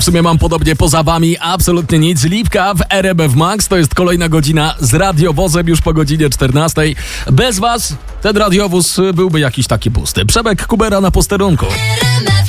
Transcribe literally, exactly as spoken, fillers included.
W sumie mam podobnie, poza wami absolutnie nic. Lipka w R M F Max, to jest kolejna godzina z radiowozem już po godzinie czternastej. Bez was ten radiowóz byłby jakiś taki pusty. Przemek Kubera na posterunku.